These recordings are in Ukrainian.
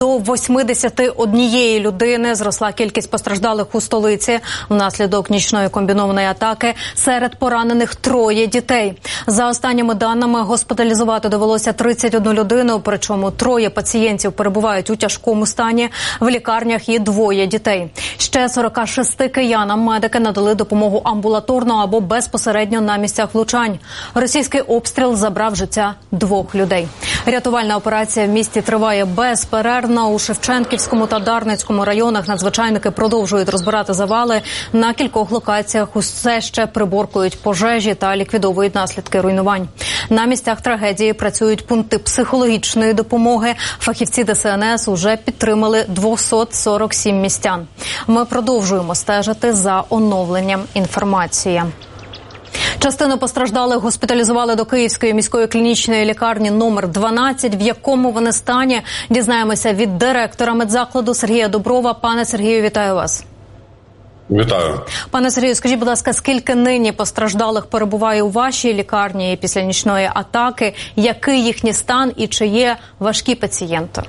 До 81 людини зросла кількість постраждалих у столиці внаслідок нічної комбінованої атаки. Серед поранених 3 дітей. За останніми даними, госпіталізувати довелося 31 людину, причому 3 пацієнтів перебувають у тяжкому стані. В лікарнях і 2 дітей. Ще 46 киянам медики надали допомогу амбулаторно або безпосередньо на місцях влучань. Російський обстріл забрав життя 2 людей. Рятувальна операція в місті триває безперервно. У Шевченківському та Дарницькому районах надзвичайники продовжують розбирати завали. На кількох локаціях усе ще приборкують пожежі та ліквідовують наслідки руйнувань. На місцях трагедії працюють пункти психологічної допомоги. Фахівці ДСНС уже підтримали 247 містян. Ми продовжуємо стежити за оновленням інформації. Частину постраждалих госпіталізували до Київської міської клінічної лікарні номер 12. В якому вони стані, дізнаємося від директора медзакладу Сергія Дуброва. Пане Сергію, вітаю вас. Вітаю. Пане Сергію, скажіть, будь ласка, скільки нині постраждалих перебуває у вашій лікарні після нічної атаки? Який їхній стан і чи є важкі пацієнти?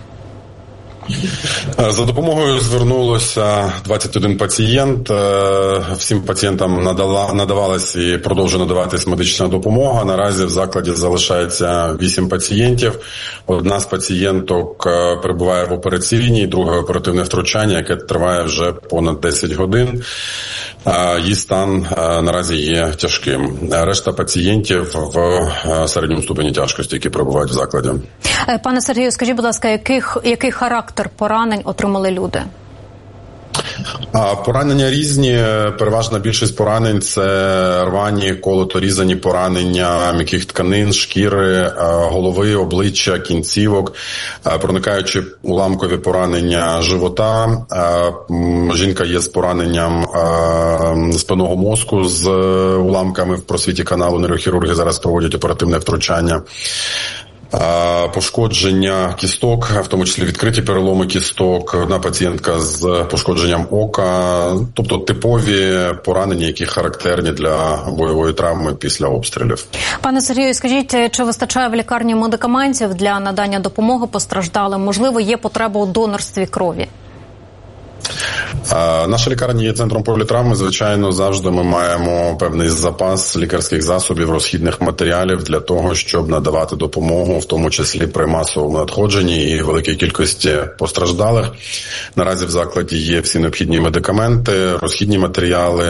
За допомогою звернулося 21 пацієнт. Всім пацієнтам надавалась і продовжує надаватись медична допомога. Наразі в закладі залишається 8 пацієнтів. Одна з пацієнток перебуває в операційній, друге оперативне втручання, яке триває вже понад 10 годин. Її стан наразі є тяжким. Решта пацієнтів в середньому ступені тяжкості, які перебувають в закладі. Пане Сергію, скажіть, будь ласка, який характер поранень отримали люди? Поранення різні. Переважна більшість поранень – це рвані, колото-різані поранення м'яких тканин, шкіри, голови, обличчя, кінцівок, проникаючи уламкові поранення живота. Жінка є з пораненням спинного мозку з уламками в просвіті каналу. Нейрохірурги зараз проводять оперативне втручання. Пошкодження кісток, в тому числі відкриті переломи кісток, одна пацієнтка з пошкодженням ока, тобто типові поранення, які характерні для бойової травми після обстрілів. Пане Сергію, скажіть, чи вистачає в лікарні медикаментів для надання допомоги постраждалим? Можливо, є потреба у донорстві крові? Наша лікарня є центром політравми. Звичайно, завжди ми маємо певний запас лікарських засобів, розхідних матеріалів для того, щоб надавати допомогу, в тому числі при масовому надходженні і великій кількості постраждалих. Наразі в закладі є всі необхідні медикаменти, розхідні матеріали,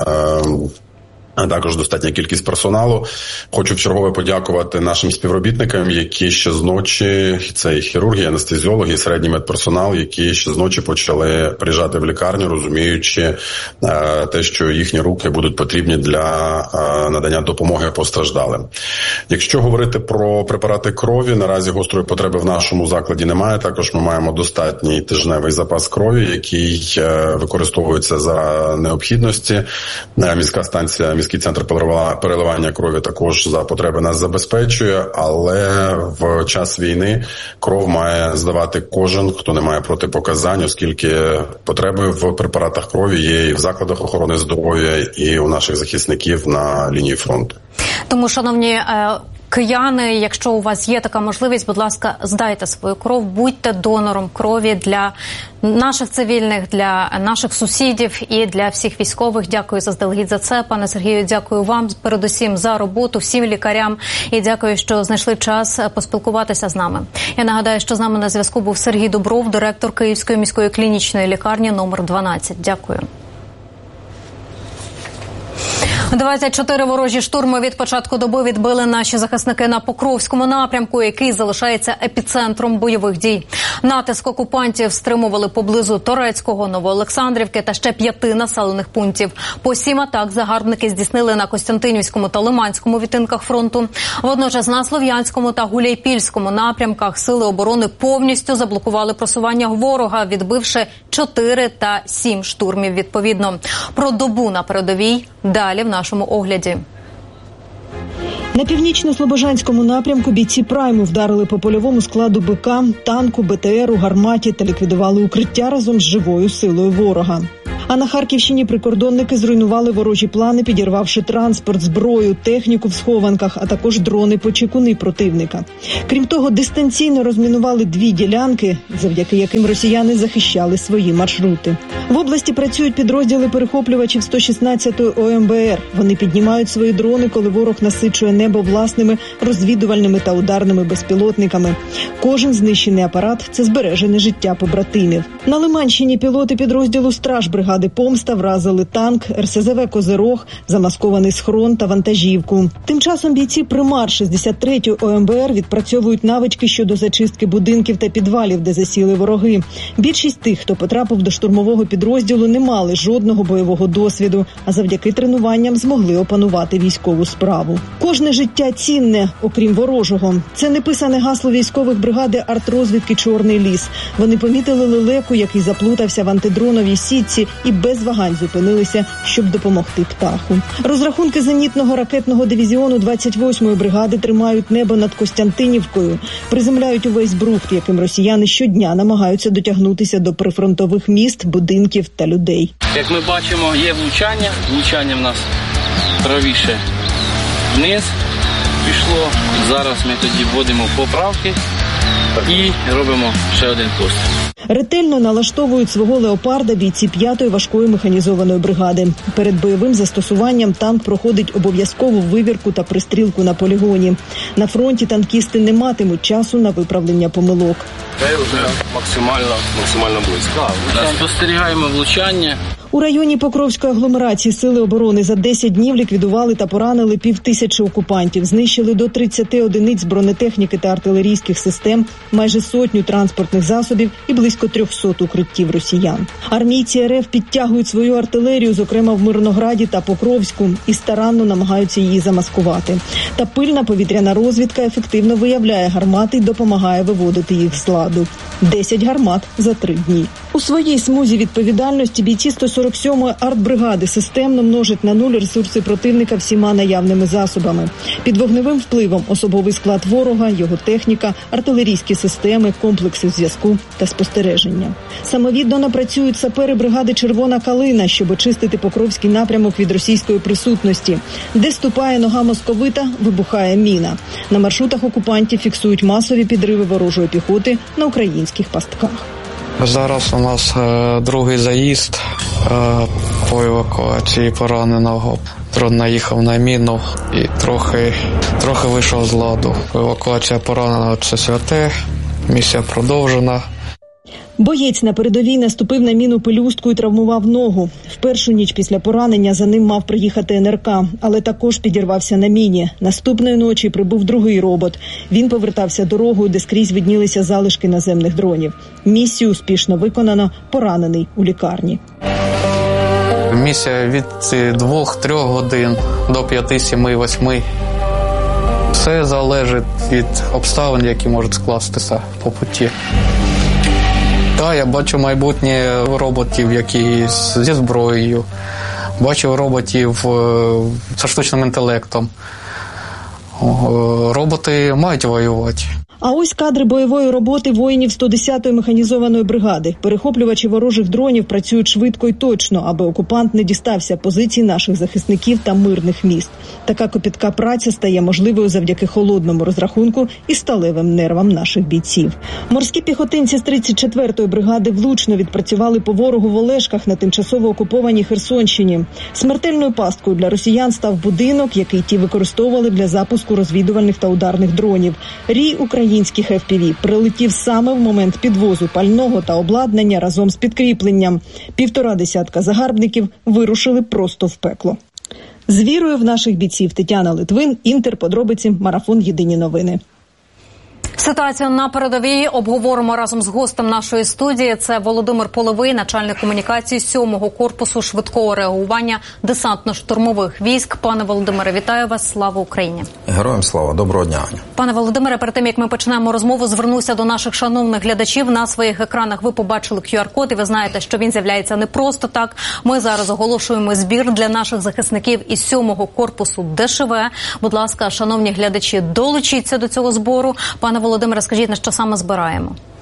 а також достатня кількість персоналу. Хочу вчергове подякувати нашим співробітникам, які ще з ночі, це і хірурги, і анестезіологи, і середній медперсонал, які ще з ночі почали приїжджати в лікарню, розуміючи те, що їхні руки будуть потрібні для надання допомоги постраждалим. Якщо говорити про препарати крові, наразі гострої потреби в нашому закладі немає. Також ми маємо достатній тижневий запас крові, який використовується за необхідності. Міська станція, міський центр переливання крові також за потреби нас забезпечує, але в час війни кров має здавати кожен, хто не має протипоказань, оскільки потреби в препаратах крові є і в закладах охорони здоров'я, і у наших захисників на лінії фронту. Тому, шановні кияни, якщо у вас є така можливість, будь ласка, здайте свою кров, будьте донором крові для наших цивільних, для наших сусідів і для всіх військових. Дякую заздалегідь за це. Пане Сергію, дякую вам передусім за роботу, всім лікарям і дякую, що знайшли час поспілкуватися з нами. Я нагадаю, що з нами на зв'язку був Сергій Дубров, директор Київської міської клінічної лікарні номер 12. Дякую. 24 ворожі штурми від початку доби відбили наші захисники на Покровському напрямку, який залишається епіцентром бойових дій. Натиск окупантів стримували поблизу Торецького, Новоолександрівки та ще 5 населених пунктів. По 7 атак загарбники здійснили на Костянтинівському та Лиманському відтинках фронту. Водночас на Слов'янському та Гуляйпільському напрямках сили оборони повністю заблокували просування ворога, відбивши 4 та 7 штурмів відповідно. Про добу на передовій далі в нашому огляді. На північно-слобожанському напрямку бійці Прайму вдарили по польовому складу БК, танку, БТРу, гарматі та ліквідували укриття разом з живою силою ворога. А на Харківщині прикордонники зруйнували ворожі плани, підірвавши транспорт, зброю, техніку в схованках, а також дрони-почекуни противника. Крім того, дистанційно розмінували 2 ділянки, завдяки яким росіяни захищали свої маршрути. В області працюють підрозділи перехоплювачів 116-ї ОМБР. Вони піднімають свої дрони, коли ворог насичує небо власними розвідувальними та ударними безпілотниками. Кожен знищений апарат – це збережене життя побратимів. На Лиманщині пілоти підрозділу «Стражбригади Помста» вразили танк, РСЗВ «Козирог», замаскований схрон та вантажівку. Тим часом бійці «Примар» 63-ї ОМБР відпрацьовують навички щодо зачистки будинків та підвалів, де засіли вороги. Більшість тих, хто потрапив до штурмового підрозділу, не мали жодного бойового досвіду, а завдяки тренуванням змогли опанувати військову справу. Кожне життя цінне, окрім ворожого. Це неписане гасло військових бригади артрозвідки «Чорний ліс». Вони помітили лелеку, який заплутався в антидроновій сітці, і без вагань зупинилися, щоб допомогти птаху. Розрахунки зенітного ракетного дивізіону 28-ї бригади тримають небо над Костянтинівкою, приземляють увесь брухт, яким росіяни щодня намагаються дотягнутися до прифронтових міст, будинків та людей. Як ми бачимо, є влучання. Влучання в нас правіше вниз пішло. Зараз ми тоді вводимо поправки і робимо ще один постріл. Ретельно налаштовують свого леопарда бійці 5-ї важкої механізованої бригади. Перед бойовим застосуванням танк проходить обов'язкову вивірку та пристрілку на полігоні. На фронті танкісти не матимуть часу на виправлення помилок. Це вже максимально близько. Спостерігаємо влучання. У районі Покровської агломерації Сили оборони за 10 днів ліквідували та поранили 5000 окупантів, знищили до 30 одиниць бронетехніки та артилерійських систем, майже 100 транспортних засобів і близько 300 укриттів росіян. Армійці РФ підтягують свою артилерію, зокрема в Мирнограді та Покровську, і старанно намагаються її замаскувати. Та пильна повітряна розвідка ефективно виявляє гармати і допомагає виводити їх з ладу. 10 гармат за 3 дні. У своїй смузі відповідальності бійці 147-ї артбригади системно множать на нуль ресурси противника всіма наявними засобами. Під вогневим впливом особовий склад ворога, його техніка, артилерійські системи, комплекси зв'язку та спостереження. Самовіддано напрацюють сапери бригади «Червона калина», щоб очистити Покровський напрямок від російської присутності. Де ступає нога московита, вибухає міна. На маршрутах окупантів фіксують масові підриви ворожої піхоти на українських пастках. Зараз у нас другий заїзд по евакуації пораненого. Дрон наїхав на міну і трохи вийшов з ладу. Евакуація пораненого – це святе, місія продовжена. Боєць на передовій наступив на міну пелюстку і травмував ногу. В першу ніч після поранення за ним мав приїхати НРК, але також підірвався на міні. Наступної ночі прибув другий робот. Він повертався дорогою, де скрізь виднілися залишки наземних дронів. Місію успішно виконано, поранений у лікарні. Місія від 2-3 годин до 5, 7, 8. Все залежить від обставин, які можуть скластися по путі. Так, я бачу майбутнє роботів, які зі зброєю. Бачу роботів зі штучним інтелектом. Роботи мають воювати. А ось кадри бойової роботи воїнів 110-ї механізованої бригади. Перехоплювачі ворожих дронів працюють швидко і точно, аби окупант не дістався позицій наших захисників та мирних міст. Така копітка праця стає можливою завдяки холодному розрахунку і сталевим нервам наших бійців. Морські піхотинці з 34-ї бригади влучно відпрацювали по ворогу в Олешках на тимчасово окупованій Херсонщині. Смертельною пасткою для росіян став будинок, який ті використовували для запуску розвідувальних та ударних дронів. Рій українських FPV прилетів саме в момент підвозу пального та обладнання разом з підкріпленням. 1,5 десятка загарбників вирушили просто в пекло. З вірою в наших бійців. Тетяна Литвин, Інтер, подробиці, марафон «Єдині новини». Ситуацію на передовій обговоримо разом з гостем нашої студії. Це Володимир Половий, начальник комунікації 7-го корпусу швидкого реагування десантно-штурмових військ. Пане Володимире, вітаю вас. Слава Україні. Героям слава. Доброго дня, Аня. Пане Володимире, перед тим, як ми почнемо розмову, звернуся до наших шановних глядачів. На своїх екранах ви побачили QR-код, і ви знаєте, що він з'являється не просто так. Ми зараз оголошуємо збір для наших захисників із 7-го корпусу ДШВ. Будь ласка, шановні глядачі, долучіться до цього збору. Пане Володимире, скажіть, на що саме збираємо?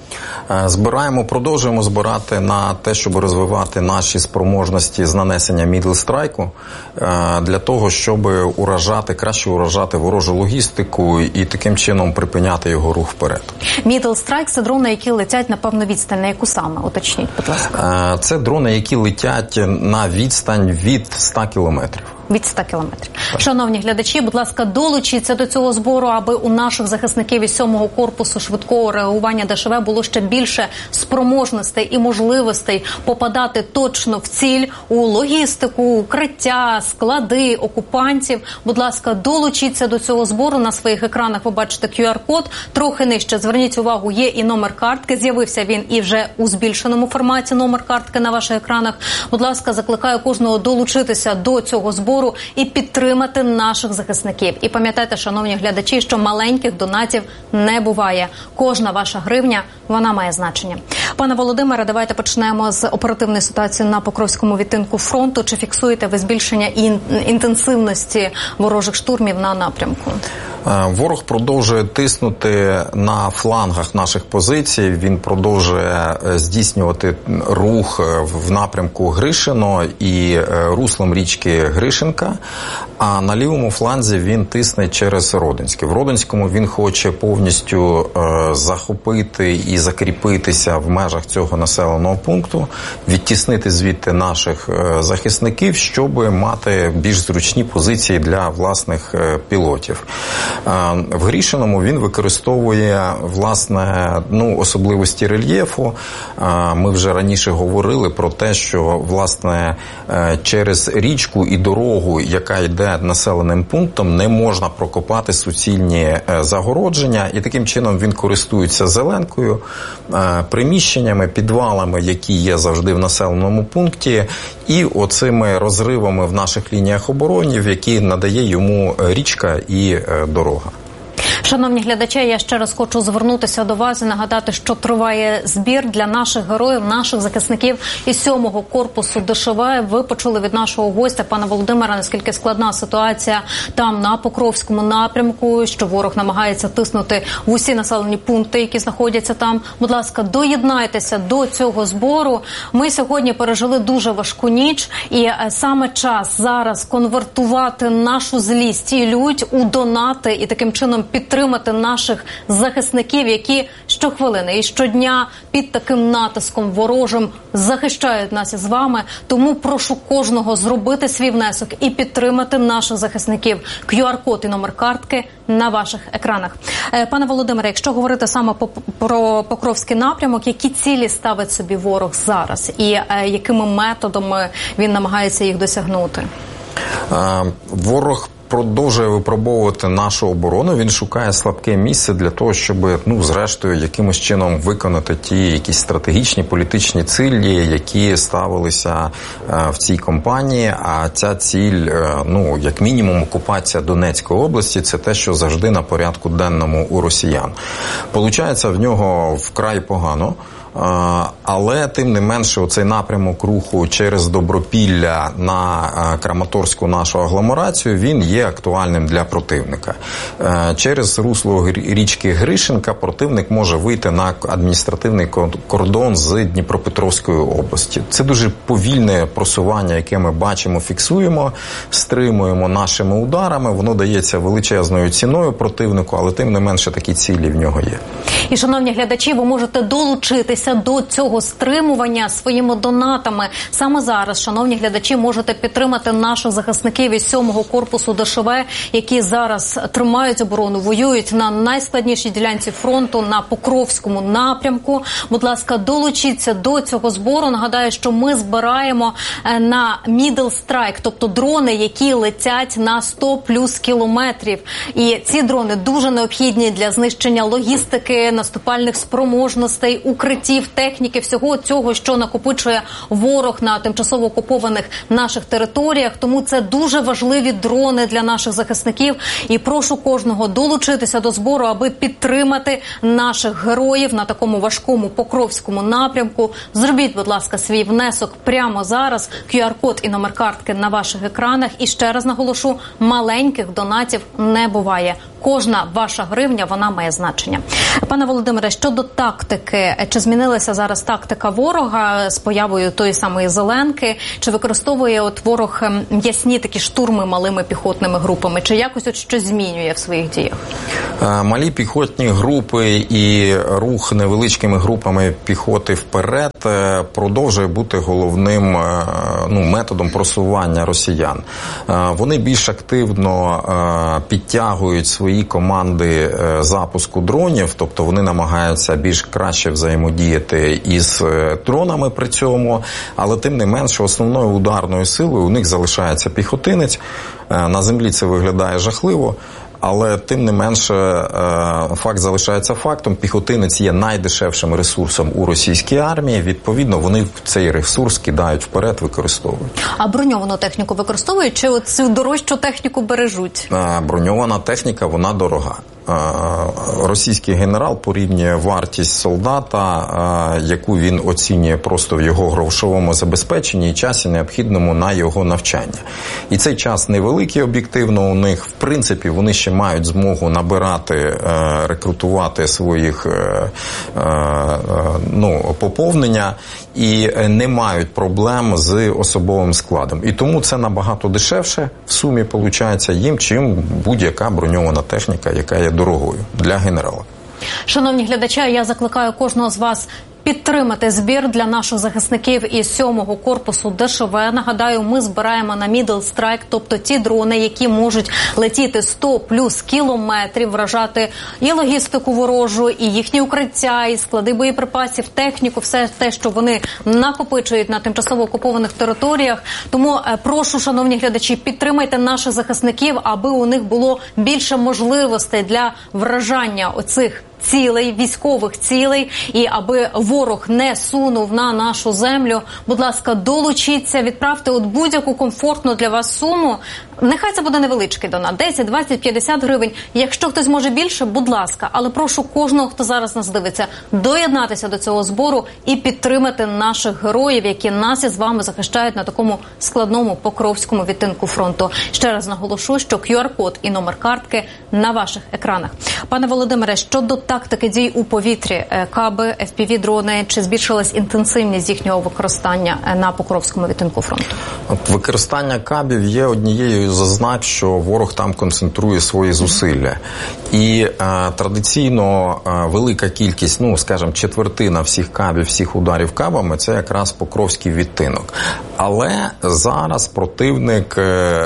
Продовжуємо збирати на те, щоб розвивати наші спроможності з нанесення мідл-страйку, для того, щоб краще уражати ворожу логістику і таким чином припиняти його рух вперед. Мідл-страйк – це дрони, які летять на певну відстань. На яку саме? Уточніть, будь ласка. Це дрони, які летять на відстань від 100 кілометрів. Від 100 кілометрів. Шановні глядачі, будь ласка, долучіться до цього збору, аби у наших захисників із 7-го корпусу швидкого реагування ДШВ було ще більше спроможностей і можливостей попадати точно в ціль у логістику, укриття, склади окупантів. Будь ласка, долучіться до цього збору. На своїх екранах ви бачите QR-код. Трохи нижче, зверніть увагу, є і номер картки. З'явився він і вже у збільшеному форматі номер картки на ваших екранах. Будь ласка, закликаю кожного долучитися до цього збору і підтримати наших захисників. І пам'ятайте, шановні глядачі, що маленьких донатів не буває. Кожна ваша гривня, вона має значення. Пане Володимире, давайте почнемо з оперативної ситуації на Покровському відтинку фронту. Чи фіксуєте ви збільшення інтенсивності ворожих штурмів на напрямку? Ворог продовжує тиснути на флангах наших позицій, він продовжує здійснювати рух в напрямку Гришино і руслом річки Гришинка, а на лівому фланзі він тисне через Родинське. В Родинському він хоче повністю захопити і закріпитися в межах цього населеного пункту, відтіснити звідти наших захисників, щоб мати більш зручні позиції для власних пілотів. В Грішиному він використовує, власне, особливості рельєфу. Ми вже раніше говорили про те, що, власне, через річку і дорогу, яка йде населеним пунктом, не можна прокопати суцільні загородження, і таким чином він користується зеленкою, приміщеннями, підвалами, які є завжди в населеному пункті, і оцими розривами в наших лініях оборони, які надає йому річка і дорога. Шановні глядачі, я ще раз хочу звернутися до вас і нагадати, що триває збір для наших героїв, наших захисників із 7-го корпусу ДШВ. Ви почули від нашого гостя, пана Володимира, наскільки складна ситуація там на Покровському напрямку, що ворог намагається тиснути в усі населені пункти, які знаходяться там. Будь ласка, доєднайтеся до цього збору. Ми сьогодні пережили дуже важку ніч, і саме час зараз конвертувати нашу злість і лють у донати і таким чином підтримати наших захисників, які щохвилини і щодня під таким натиском ворожим захищають нас із вами. Тому прошу кожного зробити свій внесок і підтримати наших захисників. QR-код і номер картки на ваших екранах. Пане Володимире, якщо говорити саме про Покровський напрямок, які цілі ставить собі ворог зараз і якими методами він намагається їх досягнути? Ворог продовжує випробовувати нашу оборону, він шукає слабке місце для того, щоб, зрештою, якимось чином виконати ті якісь стратегічні політичні цілі, які ставилися в цій кампанії, а ця ціль, як мінімум, окупація Донецької області, це те, що завжди на порядку денному у росіян. Получається в нього вкрай погано. Але, тим не менше, оцей напрямок руху через Добропілля на Краматорську нашу агломерацію, він є актуальним для противника. Через русло річки Гришинка противник може вийти на адміністративний кордон з Дніпропетровської області. Це дуже повільне просування, яке ми бачимо, фіксуємо, стримуємо нашими ударами, воно дається величезною ціною противнику, але тим не менше такі цілі в нього є. І, шановні глядачі, ви можете долучитися до цього стримування своїми донатами. Саме зараз, шановні глядачі, можете підтримати наших захисників із 7-го корпусу ДШВ, які зараз тримають оборону, воюють на найскладнішій ділянці фронту, на Покровському напрямку. Будь ласка, долучіться до цього збору. Нагадаю, що ми збираємо на Middle Strike, тобто дрони, які летять на 100 плюс кілометрів. І ці дрони дуже необхідні для знищення логістики, наступальних спроможностей, укриттів, техніки, всього цього, що накопичує ворог на тимчасово окупованих наших територіях. Тому це дуже важливі дрони для наших захисників. І прошу кожного долучитися до збору, аби підтримати наших героїв на такому важкому Покровському напрямку. Зробіть, будь ласка, свій внесок прямо зараз. QR-код і номер картки на ваших екранах. І ще раз наголошу, маленьких донатів не буває. кожна ваша гривня, вона має значення. Пане Володимире, щодо тактики, чи змінилася зараз тактика ворога з появою тої самої Зеленки? Чи використовує ворог м'ясні такі штурми малими піхотними групами? Чи якось щось змінює в своїх діях? Малі піхотні групи і рух невеличкими групами піхоти вперед продовжує бути головним методом просування росіян. Вони більш активно підтягують свої команди запуску дронів, тобто вони намагаються більш краще взаємодіяти із дронами при цьому, але тим не менше основною ударною силою у них залишається піхотинець. На землі це виглядає жахливо, але тим не менше факт залишається фактом. Піхотинець є найдешевшим ресурсом у російській армії. Відповідно, вони цей ресурс кидають вперед, використовують. А броньовану техніку використовують чи цю дорожчу техніку бережуть? Броньована техніка, вона дорога. Російський генерал порівнює вартість солдата, яку він оцінює просто в його грошовому забезпеченні і часі необхідному на його навчання. І цей час невеликий об'єктивно у них. В принципі, вони ще мають змогу набирати, рекрутувати своїх поповнення і не мають проблем з особовим складом. І тому це набагато дешевше в сумі виходить їм, чим будь-яка броньована техніка, яка є дорогою для генерала. Шановні глядачі, я закликаю кожного з вас підтримати збір для наших захисників із 7-го корпусу ДШВ. Нагадаю, ми збираємо на Middle Strike, тобто ті дрони, які можуть летіти 100 плюс кілометрів, вражати і логістику ворожу, і їхні укриття, і склади боєприпасів, техніку, все те, що вони накопичують на тимчасово окупованих територіях. Тому прошу, шановні глядачі, підтримайте наших захисників, аби у них було більше можливостей для вражання оцих цілей, військових цілей, і аби ворог не сунув на нашу землю. Будь ласка, долучіться, відправте будь-яку комфортну для вас суму. Нехай це буде невеличкий донат, 10, 20, 50 гривень. Якщо хтось може більше, будь ласка. Але прошу кожного, хто зараз нас дивиться, доєднатися до цього збору і підтримати наших героїв, які нас із вами захищають на такому складному Покровському відтинку фронту. Ще раз наголошу, що QR-код і номер картки на ваших екранах. Пане Володимире, щодо тактики дій у повітрі, каби, FPV-дрони, чи збільшилась інтенсивність їхнього використання на Покровському відтинку фронту? Використання кабів є однією з ознак, що ворог там концентрує свої зусилля. І традиційно велика кількість, скажімо, четвертина всіх кабів, всіх ударів кабами – це якраз Покровський відтинок. Але зараз противник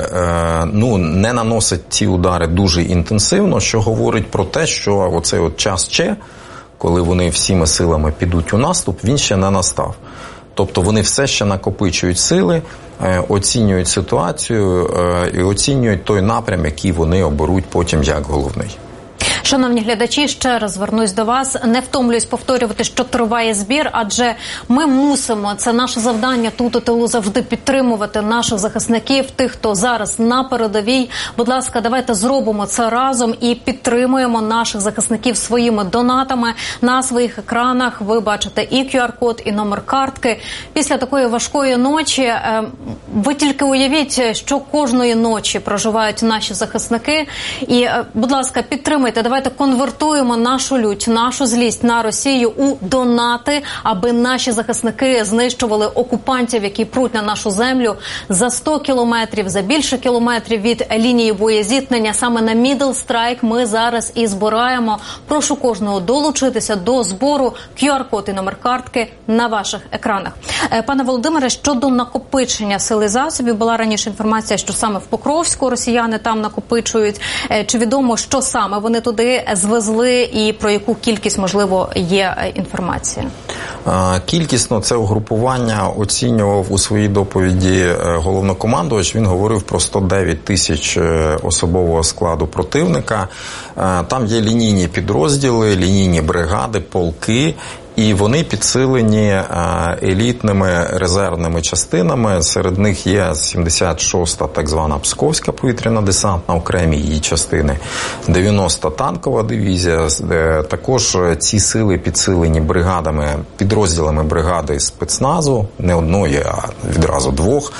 не наносить ці удари дуже інтенсивно, що говорить про те, що оцей час Ч, коли вони всіми силами підуть у наступ, він ще не настав. Тобто вони все ще накопичують сили, оцінюють ситуацію і оцінюють той напрям, який вони оберуть потім як головний. Шановні глядачі, ще раз звернусь до вас. Не втомлююсь повторювати, що триває збір, адже ми мусимо, це наше завдання тут у тилу, завжди підтримувати наших захисників, тих, хто зараз на передовій. Будь ласка, давайте зробимо це разом і підтримуємо наших захисників своїми донатами. На своїх екранах ви бачите і QR-код, і номер картки. Після такої важкої ночі, ви тільки уявіть, що кожної ночі проживають наші захисники. І, будь ласка, підтримуйте, давайте конвертуємо нашу лють, нашу злість на Росію у донати, аби наші захисники знищували окупантів, які пруть на нашу землю за 100 кілометрів, за більше кілометрів від лінії боєзіткнення. Саме на Middle Strike ми зараз і збираємо. Прошу кожного долучитися до збору. QR-код і номер картки на ваших екранах. Пане Володимире, щодо накопичення сили засобів, була раніше інформація, що саме в Покровську росіяни там накопичують. Чи відомо, що саме вони туди звезли і про яку кількість, можливо, є інформація? Кількісно це угрупування оцінював у своїй доповіді головнокомандувач. Він говорив про 109 тисяч особового складу противника. Там є лінійні підрозділи, лінійні бригади, полки. І вони підсилені елітними резервними частинами. Серед них є 76-та так звана Псковська повітряно-десантна, окремі її частини, 90-та танкова дивізія. Також ці сили підсилені бригадами, підрозділами бригади спецназу, не одної, а відразу двох.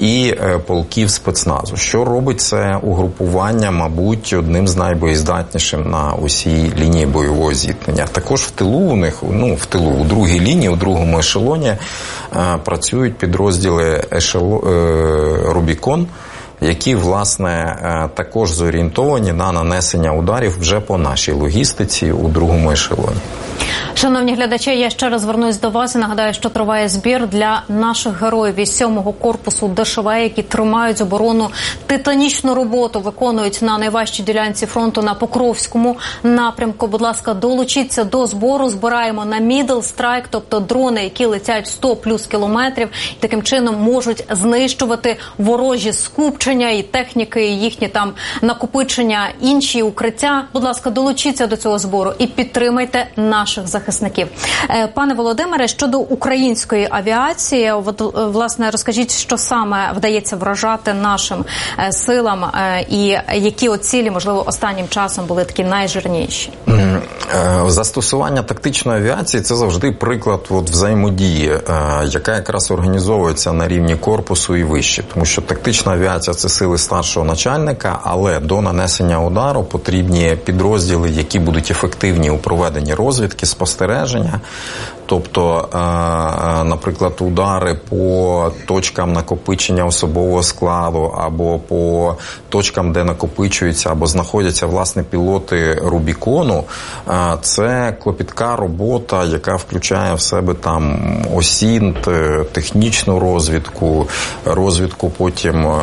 і полків спецназу. Що робить це угрупування, мабуть, одним з найбоєздатнішим на усій лінії бойового зіткнення. Також в тилу у них, у другій лінії, у другому ешелоні працюють підрозділи «Рубікон», які, власне, також зорієнтовані на нанесення ударів вже по нашій логістиці у другому ешелоні. Шановні глядачі, я ще раз звернусь до вас і нагадаю, що триває збір для наших героїв із 7-го корпусу ДШВ, які тримають оборону, титанічну роботу виконують на найважчій ділянці фронту на Покровському напрямку. Будь ласка, долучіться до збору. Збираємо на Middle Strike, тобто дрони, які летять 100 плюс кілометрів, і таким чином можуть знищувати ворожі скупчення і техніки, і їхні там накопичення, інші укриття. Будь ласка, долучіться до цього збору і підтримайте наших захисників. Пане Володимире, щодо української авіації, власне, розкажіть, що саме вдається вражати нашим силам і які цілі, можливо, останнім часом були такі найжирніші? Застосування тактичної авіації – це завжди приклад взаємодії, яка якраз організовується на рівні корпусу і вище. Тому що тактична авіація – це сили старшого начальника, але до нанесення удару потрібні підрозділи, які будуть ефективні у проведенні розвідки, спостереження. Тобто, наприклад, удари по точкам накопичення особового складу або по точкам, де накопичуються або знаходяться, власне, пілоти Рубікону, це клопітка робота, яка включає в себе там ОСІНТ, технічну розвідку потім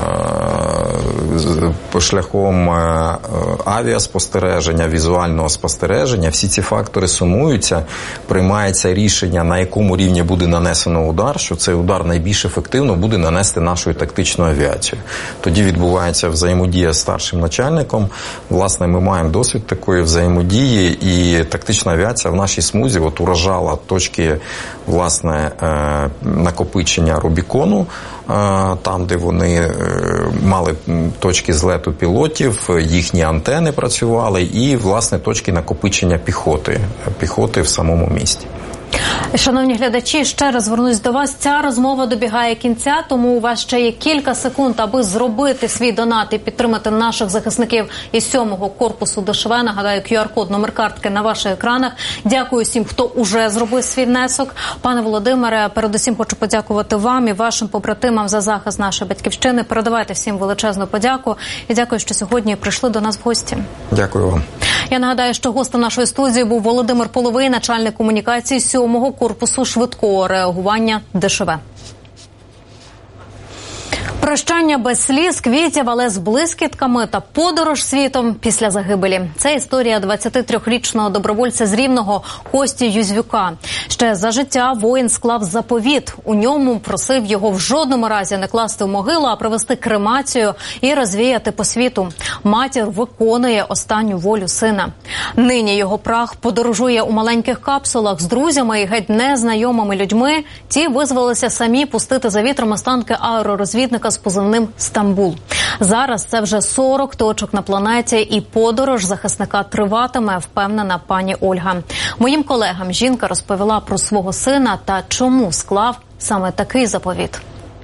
шляхом авіаспостереження, візуального спостереження. Всі ці фактори сумуються, приймається рішення, на якому рівні буде нанесено удар, що цей удар найбільш ефективно буде нанести нашою тактичною авіацією. Тоді відбувається взаємодія з старшим начальником. Власне, ми маємо досвід такої взаємодії, і тактична авіація в нашій смузі уражала точки, власне, накопичення Рубікону, там, де вони мали точки злету пілотів, їхні антени працювали, і, власне, точки накопичення піхоти в самому місті. Шановні глядачі, ще раз звернусь до вас. Ця розмова добігає кінця, тому у вас ще є кілька секунд, аби зробити свій донат і підтримати наших захисників із 7-го корпусу ДШВ. Нагадаю, QR-код, номер картки на ваших екранах. Дякую всім, хто уже зробив свій внесок. Пане Володимире, передусім хочу подякувати вам і вашим побратимам за захист нашої батьківщини. Передавайте всім величезну подяку і дякую, що сьогодні прийшли до нас в гості. Дякую вам. Я нагадаю, що гостем нашої студії був Володимир Половий, начальник комунікації 7-го корпусу швидкого реагування ДШВ. Прощання без сліз, квітів, але з блискітками та подорож світом після загибелі. Це історія 23-річного добровольця з Рівного Кості Юзвюка. Ще за життя воїн склав заповіт. У ньому просив його в жодному разі не класти в могилу, а провести кремацію і розвіяти по світу. Матір виконує останню волю сина. Нині його прах подорожує у маленьких капсулах з друзями і геть незнайомими людьми. Ті визвалися самі пустити за вітром останки аеророзвідника з позивним «Стамбул». Зараз це вже 40 точок на планеті, і подорож захисника триватиме, впевнена пані Ольга. Моїм колегам жінка розповіла про свого сина та чому склав саме такий заповіт.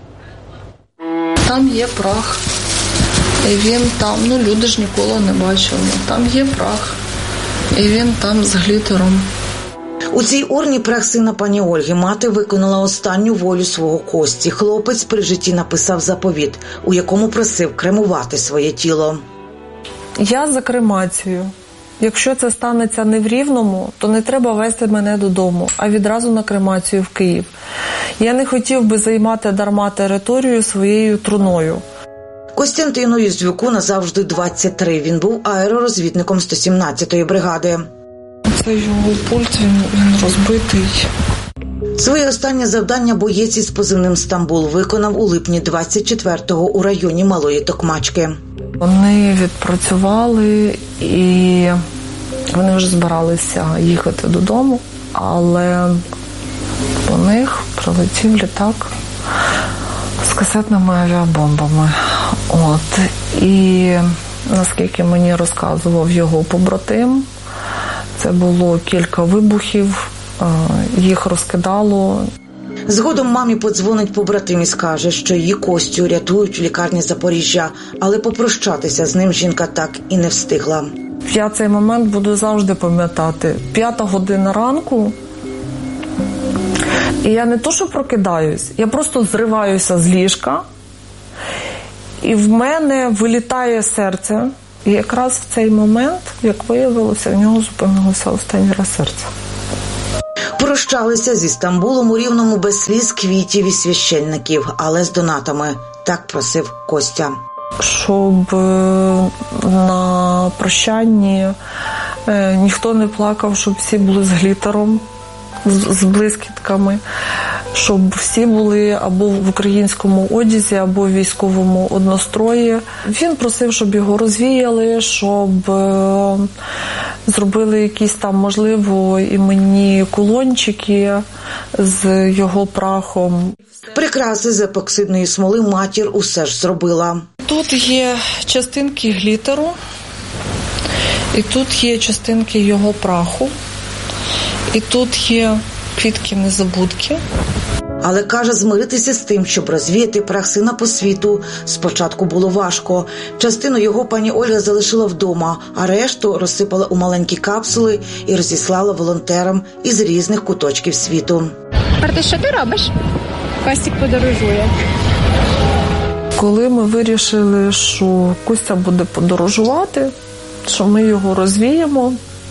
Там є прах, і він там, люди ж ніколи не бачили, там є прах, і він там з глітером. У цій урні прах сина пані Ольги. Мати виконала останню волю свого Кості. Хлопець при житті написав заповіт, у якому просив кремувати своє тіло. Я за кремацію. Якщо це станеться не в Рівному, то не треба везти мене додому, а відразу на кремацію в Київ. Я не хотів би займати дарма територію своєю труною. Костянтину Юзвюку назавжди 23. Він був аеророзвідником 117-ї бригади. Це його пульт, він розбитий. Своє останнє завдання боєць із позивним «Стамбул» виконав у липні 24-го у районі Малої Токмачки. Вони відпрацювали і вони вже збиралися їхати додому, але по них прилетів літак з касетними авіабомбами. І наскільки мені розказував його побратим, це було кілька вибухів, їх розкидало. Згодом мамі подзвонить побратим і скаже, що її Костю рятують в лікарні Запоріжжя, але попрощатися з ним жінка так і не встигла. Я цей момент буду завжди пам'ятати. 5 година ранку, і я не то, що прокидаюсь, я просто зриваюся з ліжка, і в мене вилітає серце. І якраз в цей момент, як виявилося, в нього зупинилося останній раз серце. Прощалися зі Стамбулом у Рівному без сліз, квітів і священників, але з донатами. Так просив Костя. Щоб на прощанні ніхто не плакав, щоб всі були з глітером, з блискітками, щоб всі були або в українському одязі, або в військовому однострої. Він просив, щоб його розвіяли, щоб зробили якісь там, можливо, іменні кулончики з його прахом. Прикраси з епоксидної смоли матір усе ж зробила. Тут є частинки глітеру, і тут є частинки його праху, і тут є квітки-незабудки. Але, каже, змиритися з тим, щоб розвіяти прах сина по світу, спочатку було важко. Частину його пані Ольга залишила вдома, а решту розсипала у маленькі капсули і розіслала волонтерам із різних куточків світу. Марти, що ти робиш? Костік подорожує. Коли ми вирішили, що Костя буде подорожувати, що ми його розвіємо,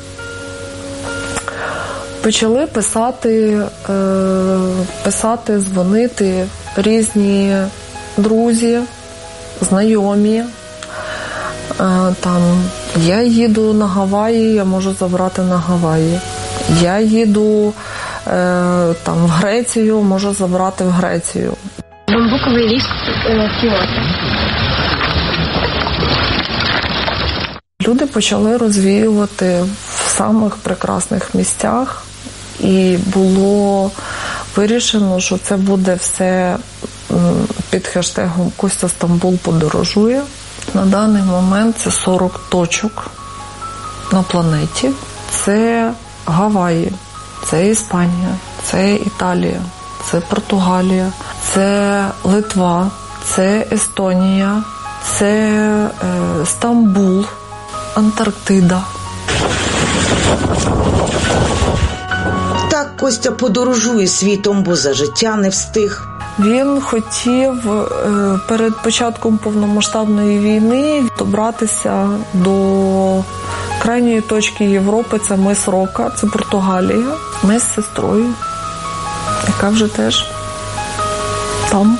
почали писати, дзвонити різні друзі, знайомі. Там, я їду на Гаваї, я можу забрати на Гаваї. Я їду там, в Грецію, можу забрати в Грецію. Бамбуковий ліс Кіото. Люди почали розвіювати в самих прекрасних місцях, і було вирішено, що це буде все під хештегом «Костя Стамбул подорожує». На даний момент це 40 точок на планеті. Це Гаваї, це Іспанія, це Італія, це Португалія, це Литва, це Естонія, це Стамбул, Антарктида. Так Костя подорожує світом, бо за життя не встиг. Він хотів перед початком повномасштабної війни добратися до крайньої точки Європи, це мис Рока, це Португалія. Ми з сестрою, яка вже теж там.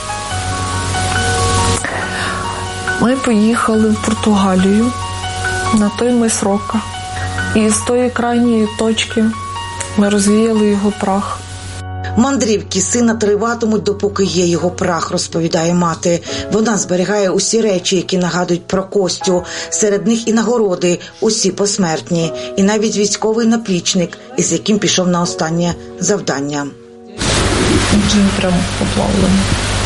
Ми поїхали в Португалію на той мис Рока. І з тої крайньої точки ми розвіяли його прах. Мандрівки сина триватимуть, допоки є його прах, розповідає мати. Вона зберігає усі речі, які нагадують про Костю. Серед них і нагороди, усі посмертні. І навіть військовий наплічник, із яким пішов на останнє завдання. Джин прямо поплавлений.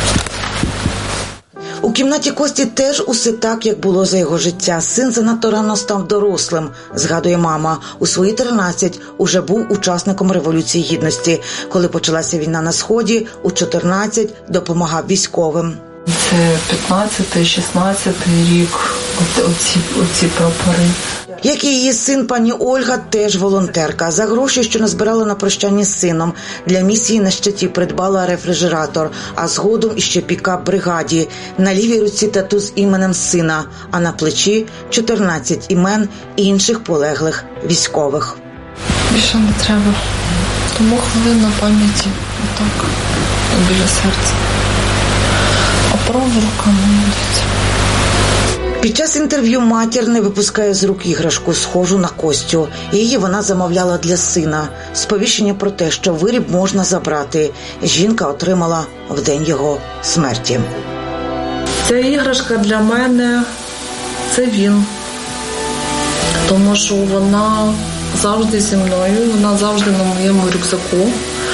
У кімнаті Кості теж усе так, як було за його життя. Син занадто рано став дорослим, згадує мама. У свої 13 уже був учасником Революції Гідності. Коли почалася війна на Сході, у 14 допомагав військовим. Це 15-й, 16-й рік, оці прапори. Як і її син, пані Ольга теж волонтерка. За гроші, що назбирала на прощанні з сином, для місії на щиті придбала рефрижератор, а згодом іще пікап бригаді. На лівій руці тату з іменем сина, а на плечі 14 імен інших полеглих військових. Більше не треба. Тому хвилина пам'яті отак, біля серця. А права рука не молиться. Під час інтерв'ю матір не випускає з рук іграшку, схожу на Костю. Її вона замовляла для сина. Сповіщення про те, що виріб можна забрати, жінка отримала в день його смерті. Ця іграшка для мене – це він. Тому що вона завжди зі мною, вона завжди на моєму рюкзаку.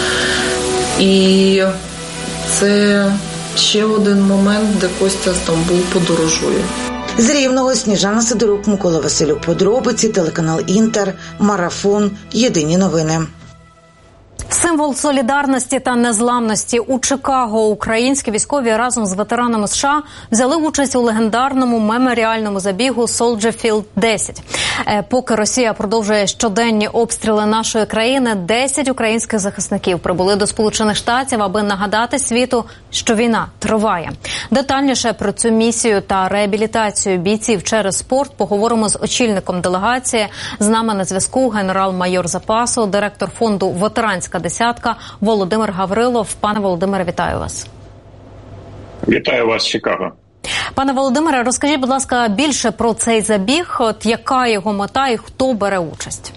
І це ще один момент, де Костя Стамбул подорожує. З Рівного Сніжана Сидорук, Микола Василюк. Подробиці, телеканал Інтер, Марафон, Єдині новини. Символ солідарності та незламності у Чикаго українські військові разом з ветеранами США взяли участь у легендарному меморіальному забігу Soldier Field 10. Поки Росія продовжує щоденні обстріли нашої країни, 10 українських захисників прибули до Сполучених Штатів, аби нагадати світу, що війна триває. Детальніше про цю місію та реабілітацію бійців через спорт поговоримо з очільником делегації. З нами на зв'язку генерал-майор запасу, директор фонду «Ветеранська десятка» Володимир Гаврилов. Пане Володимире, вітаю вас. Вітаю вас, Чикаго. Пане Володимире, розкажіть, будь ласка, більше про цей забіг, яка його мета і хто бере участь?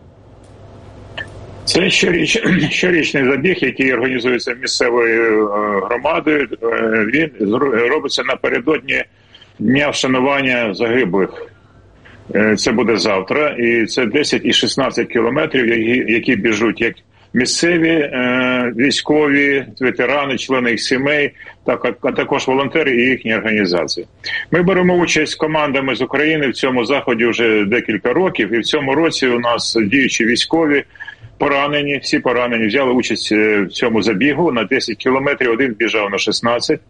Це щорічний забіг, який організується місцевою громадою. Він робиться напередодні Дня вшанування загиблих. Це буде завтра, і це 10 і 16 кілометрів, які біжуть як місцеві військові, ветерани, члени їх сімей, а також волонтери і їхні організації. Ми беремо участь з командами з України в цьому заході вже декілька років, і в цьому році у нас діючі військові поранені, всі поранені, взяли участь в цьому забігу на 10 кілометрів, один біжав на 16.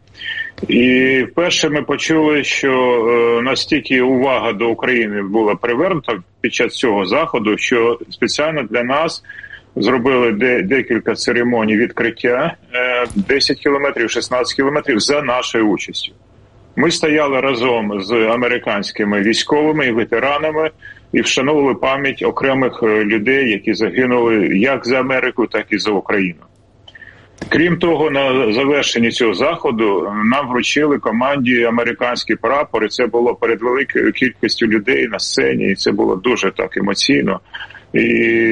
І вперше ми почули, що настільки увага до України була привернута під час цього заходу, що спеціально для нас зробили декілька церемоній відкриття 10 кілометрів, 16 кілометрів за нашою участю. Ми стояли разом з американськими військовими і ветеранами і вшановували пам'ять окремих людей, які загинули як за Америку, так і за Україну. Крім того, на завершенні цього заходу нам вручили команді американський прапор, і це було перед великою кількістю людей на сцені, і це було дуже так емоційно. І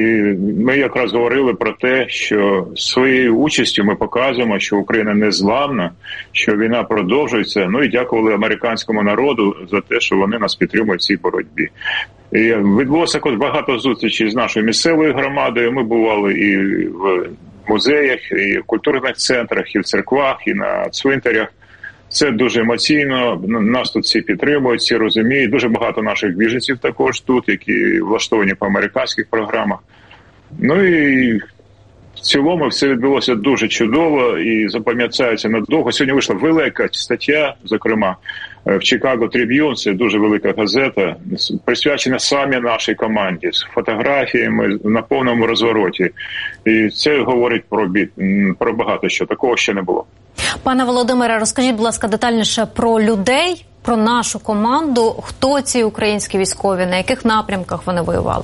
ми якраз говорили про те, що своєю участю ми показуємо, що Україна незламна, що війна продовжується. Ну і дякували американському народу за те, що вони нас підтримують в цій боротьбі. І відбулося багато зустрічей з нашою місцевою громадою. Ми бували і в музеях, і в культурних центрах, і в церквах, і на цвинтарях. Це дуже емоційно, нас тут всі підтримують, всі розуміють. Дуже багато наших біженців також тут, які влаштовані по американських програмах. Ну і в цілому все відбулося дуже чудово і запам'ятається надовго. Сьогодні вийшла велика стаття, зокрема, в Chicago Tribune, це дуже велика газета, присвячена саме нашій команді, з фотографіями на повному розвороті. І це говорить про багато що, такого ще не було. Пане Володимире, розкажіть, будь ласка, детальніше про людей, про нашу команду. Хто ці українські військові, на яких напрямках вони воювали?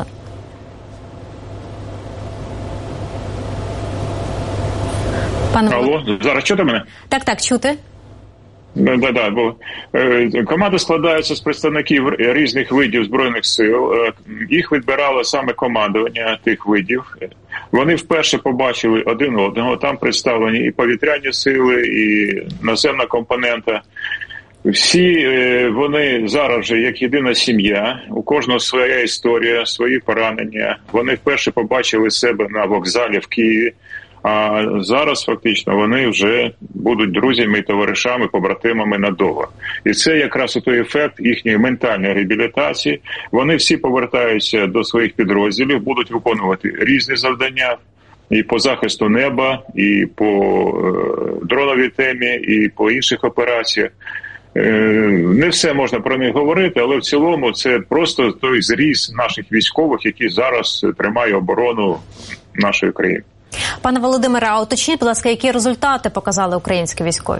Алло, зараз чути мене? Так, чути. Да, бо команда складається з представників різних видів Збройних сил. Їх відбирало саме командування тих видів. Вони вперше побачили один одного. Там представлені і повітряні сили, і наземна компонента. Всі вони зараз вже як єдина сім'я. У кожного своя історія, свої поранення. Вони вперше побачили себе на вокзалі в Києві. А зараз фактично вони вже будуть друзями, товаришами, побратимами надовго. І це якраз той ефект їхньої ментальної реабілітації. Вони всі повертаються до своїх підрозділів, будуть виконувати різні завдання і по захисту неба, і по дроновій темі, і по інших операціях. Не все можна про них говорити, але в цілому це просто той зріз наших військових, які зараз тримають оборону нашої країни. Пане Володимире, а уточніть, будь ласка, які результати показали українські військові?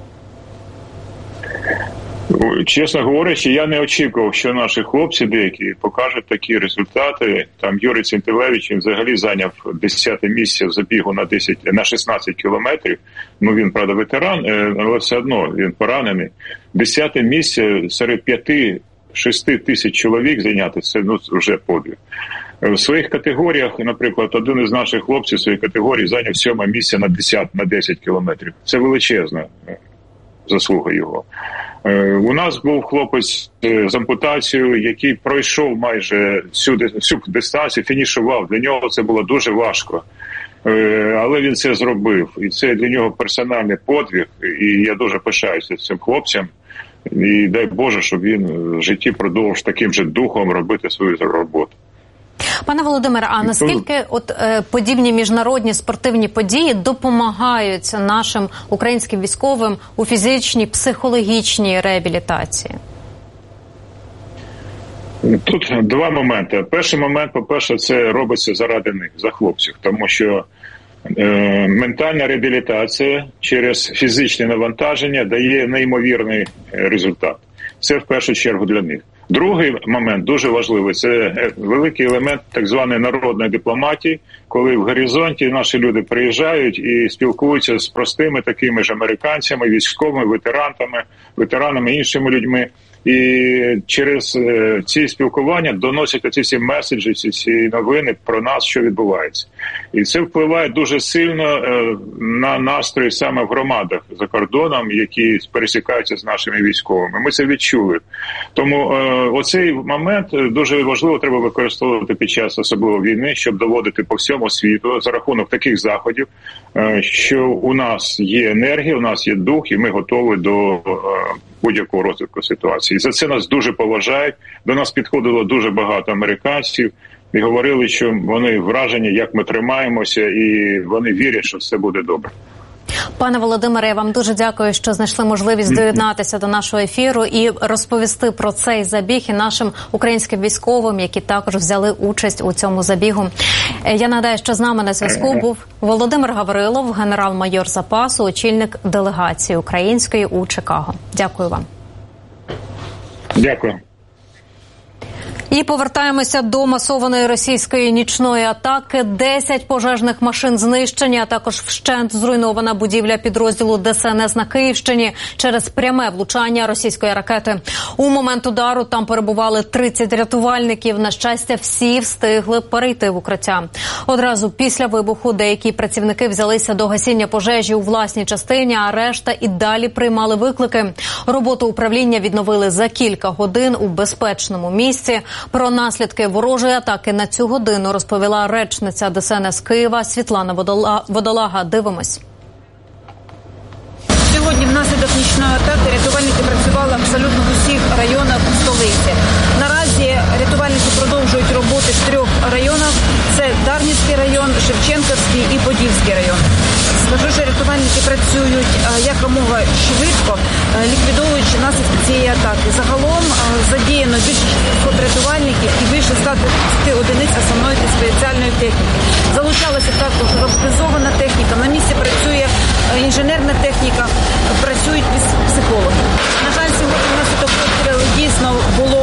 Чесно говорячи, я не очікував, що наші хлопці деякі покажуть такі результати. Там Юрій Центилевич взагалі зайняв 10-те місце в забігу на 16 кілометрів. Ну, він, правда, ветеран, але все одно він поранений. 10-те місце серед 5-6 тисяч чоловік зайняти – це вже подвиг. В своїх категоріях, наприклад, один із наших хлопців в своїй категорії зайняв 7-те місце на 10 кілометрів. Це величезна заслуга його. У нас був хлопець з ампутацією, який пройшов майже всю дистанцію, фінішував. Для нього це було дуже важко. Але він це зробив. І це для нього персональний подвиг. І я дуже пишаюся цим хлопцям. І дай Боже, щоб він в житті продовжив таким же духом робити свою роботу. Пане Володимире, а наскільки подібні міжнародні спортивні події допомагають нашим українським військовим у фізичній, психологічній реабілітації? Тут два моменти. Перший момент, по-перше, це робиться заради них, за хлопців, тому що ментальна реабілітація через фізичне навантаження дає неймовірний результат. Це в першу чергу для них. Другий момент дуже важливий – це великий елемент так званої народної дипломатії, коли в горизонті наші люди приїжджають і спілкуються з простими такими ж американцями, військовими, ветеранами, іншими людьми. І через ці спілкування доносять оці всі меседжі, ці новини про нас, що відбувається. І це впливає дуже сильно на настрої саме в громадах за кордоном, які пересікаються з нашими військовими. Ми це відчули. Тому оцей момент дуже важливо треба використовувати під час особливо війни, щоб доводити по всьому світу за рахунок таких заходів, що у нас є енергія, у нас є дух, і ми готові до будь-якого розвитку ситуації. І за це нас дуже поважають. До нас підходило дуже багато американців і говорили, що вони вражені, як ми тримаємося, і вони вірять, що все буде добре. Пане Володимире, я вам дуже дякую, що знайшли можливість доєднатися до нашого ефіру і розповісти про цей забіг і нашим українським військовим, які також взяли участь у цьому забігу. Я нагадаю, що з нами на зв'язку був Володимир Гаврилов, генерал-майор запасу, очільник делегації української у Чикаго. Дякую вам. Дякую. І повертаємося до масованої російської нічної атаки. 10 пожежних машин знищені, а також вщент зруйнована будівля підрозділу ДСНС на Київщині через пряме влучання російської ракети. У момент удару там перебували 30 рятувальників. На щастя, всі встигли перейти в укриття. Одразу після вибуху деякі працівники взялися до гасіння пожежі у власній частині, а решта і далі приймали виклики. Роботу управління відновили за кілька годин у безпечному місці. Про наслідки ворожої атаки на цю годину розповіла речниця ДСНС Києва Світлана Водолага. Дивимось. Сьогодні внаслідок нічної атаки рятувальники працювали абсолютно в усіх районах столиці. Наразі рятувальники продовжують роботи в 3 районах. Це Дарницький район, Шевченківський і Подільський район. Скажу, що рятувальники працюють якомога швидко, ліквідовуючи наслідки цієї атаки. Загалом задіяно більше 600 рятувальників і більше 130 одиниць основної та спеціальної техніки. Залучалася також роботизована техніка, на місці працює інженерна техніка, працюють психологи. На жаль, сьогодні внаслідок обстрілу дійсно було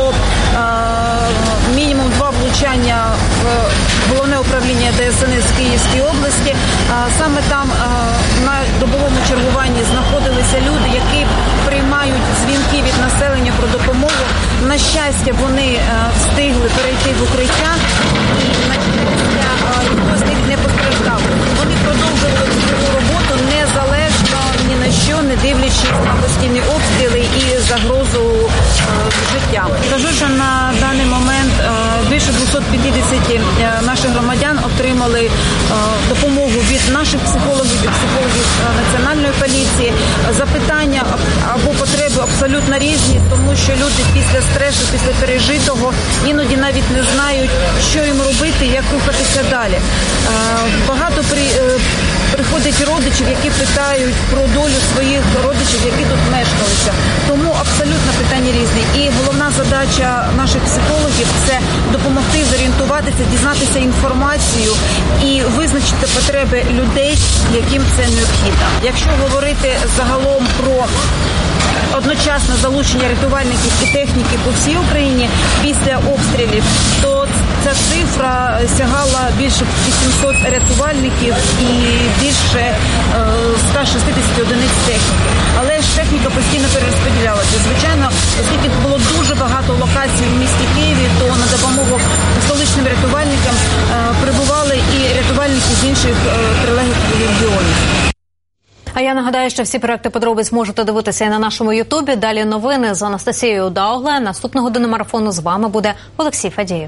мінімум 2 влучання в головне управління ДСНС в Київській області. Саме там на добовому чергуванні знаходилися люди, які приймають дзвінки від населення про допомогу. На щастя, вони встигли перейти в укриття і ніхто з них не постраждав. Вони продовжували свою роботу незалежно ні на що, не дивлячись на постійні обстріли і загрозу життя. Кажу, що на даний момент більше 250 наших громадян отримали допомогу від наших психологів і психологів Національної поліції. Запитання або потреби абсолютно різні, тому що люди після стресу, після пережитого іноді навіть не знають, що їм робити, як рухатися далі. Багато приходять родичів, які питають про долю своїх родичів, які тут мешкалися. Тому абсолютно питання різні. І головна задача наших психологів – це допомогти зорієнтуватися, дізнатися інформацію і визначити потреби людей, яким це необхідно. Якщо говорити загалом про одночасне залучення рятувальників і техніки по всій Україні після обстрілів, то ця цифра сягала більше 800 рятувальників і більше 160 одиниць техніки. Але ж техніка постійно перерозподілялася. Звичайно, оскільки було дуже багато локацій в місті Києві, то на допомогу столичним рятувальникам прибували і рятувальники з інших прилеглих регіонів. А я нагадаю, що всі проекти подробиць можете дивитися і на нашому Ютубі. Далі новини з Анастасією Даугле. Наступна година марафону з вами буде Олексій Фадієв.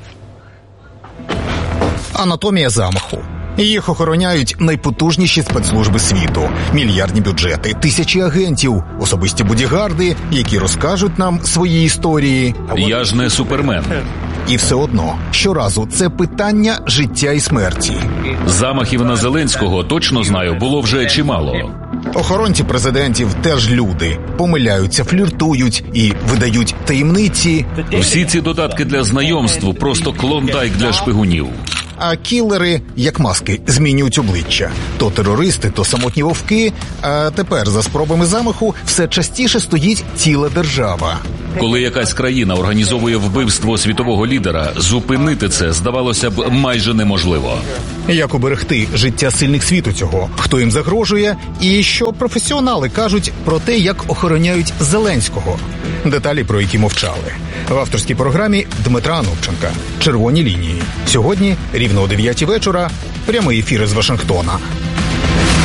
Анатомія замаху. Їх охороняють найпотужніші спецслужби світу. Мільярдні бюджети, тисячі агентів, особисті бодігарди, які розкажуть нам свої історії. Я ж не супермен. І все одно, щоразу це питання життя і смерті. Замахів на Зеленського, точно знаю, було вже чимало. Охоронці президентів теж люди. Помиляються, фліртують і видають таємниці. Всі ці додатки для знайомств – просто клондайк для шпигунів. А кілери, як маски, змінюють обличчя. То терористи, то самотні вовки. А тепер за спробами замаху все частіше стоїть ціла держава. Коли якась країна організовує вбивство світового лідера, зупинити це, здавалося б, майже неможливо. Як уберегти життя сильних світу цього? Хто їм загрожує? І що професіонали кажуть про те, як охороняють Зеленського? Деталі, про які мовчали. В авторській програмі Дмитра Анопченка «Червоні лінії». Сьогодні, рівно о 9 вечора, прямий ефір із Вашингтона.